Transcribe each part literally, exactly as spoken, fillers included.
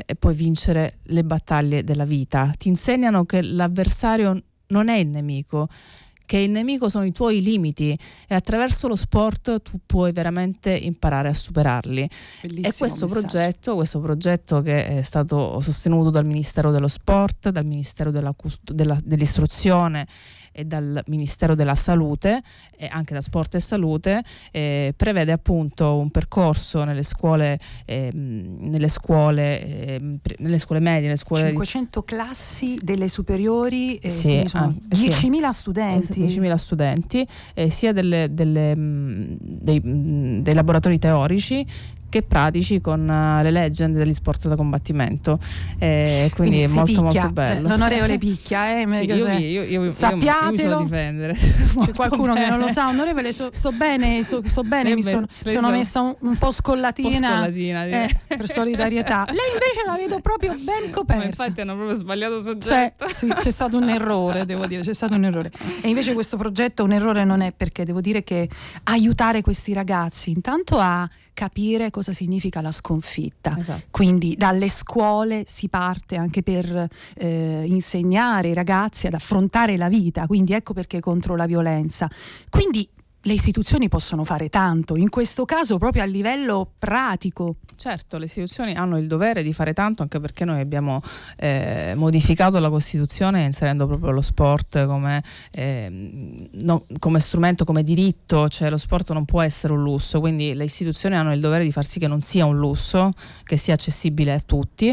e poi vincere le battaglie della vita. Ti insegnano che l'avversario non è il nemico, che il nemico sono i tuoi limiti e attraverso lo sport tu puoi veramente imparare a superarli. Bellissimo e questo messaggio. progetto, questo progetto che è stato sostenuto dal Ministero dello Sport, dal Ministero della, della, dell'Istruzione e dal Ministero della Salute e anche da Sport e Salute, eh, prevede appunto un percorso nelle scuole eh, nelle scuole eh, nelle scuole medie, nelle scuole cinquecento classi delle superiori, eh, sì, quindi sono ah, diecimila sì. studenti. diecimila studenti, eh, sia delle, delle, mh, dei, mh, dei laboratori teorici che pratici con uh, le legend degli sport da combattimento, eh, quindi, quindi è molto picchia, molto bello. Cioè, l'onorevole picchia, eh, sì, io, cioè, io, io, io, sappiatelo. Io mi so difendere. C'è qualcuno bene. che non lo sa, onorevole, so, sto bene, so, sto bene, Eh mi beh, sono, sono sono messa un, un po' scollatina, un po' scollatina eh, per solidarietà. Lei invece la vedo proprio ben coperta. Ma infatti hanno proprio sbagliato C'è, soggetto. sì, c'è stato un errore, devo dire, c'è stato un errore. E invece questo progetto un errore non è, perché devo dire che aiutare questi ragazzi intanto a capire cosa significa la sconfitta. Esatto. Quindi dalle scuole si parte anche per eh, insegnare ai ragazzi ad affrontare la vita, quindi ecco perché contro la violenza. Quindi le istituzioni possono fare tanto, in questo caso proprio a livello pratico. Certo, le istituzioni hanno il dovere di fare tanto, anche perché noi abbiamo eh, modificato la Costituzione inserendo proprio lo sport come, eh, no, come strumento, come diritto, cioè lo sport non può essere un lusso, quindi le istituzioni hanno il dovere di far sì che non sia un lusso, che sia accessibile a tutti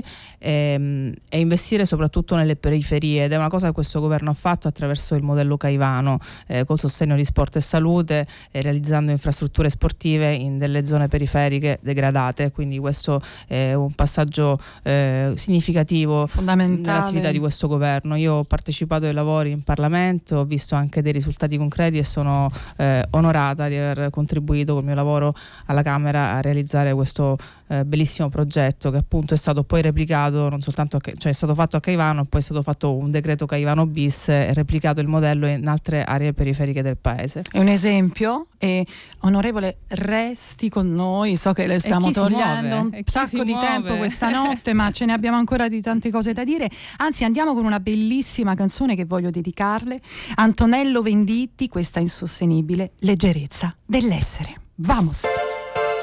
e, e investire soprattutto nelle periferie, ed è una cosa che questo governo ha fatto attraverso il modello Caivano, eh, col sostegno di Sport e Salute, eh, realizzando infrastrutture sportive in delle zone periferiche degradate, quindi questo è un passaggio eh, significativo, fondamentale nell'attività di questo governo. Io ho partecipato ai lavori in Parlamento, ho visto anche dei risultati concreti e sono eh, onorata di aver contribuito col mio lavoro alla Camera a realizzare questo eh, bellissimo progetto, che appunto è stato poi replicato non soltanto a, cioè è stato fatto a Caivano, poi è stato fatto un decreto Caivano bis e replicato il modello in altre aree periferiche del paese. È un esempio, e onorevole resti con noi, so che le stiamo togliendo un sacco di muove? tempo questa notte, ma ce ne abbiamo ancora di tante cose da dire, anzi andiamo con una bellissima canzone che voglio dedicarle, Antonello Venditti, questa insostenibile leggerezza dell'essere. Vamos!